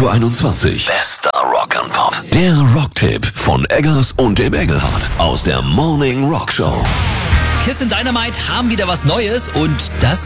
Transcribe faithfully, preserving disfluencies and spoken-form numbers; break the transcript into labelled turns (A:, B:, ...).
A: Uhr einundzwanzig. Bester Rock and Pop. Der Rocktipp von Eggers und dem Engelhardt aus der Morning Rock Show.
B: Kiss and Dynamite haben wieder was Neues und das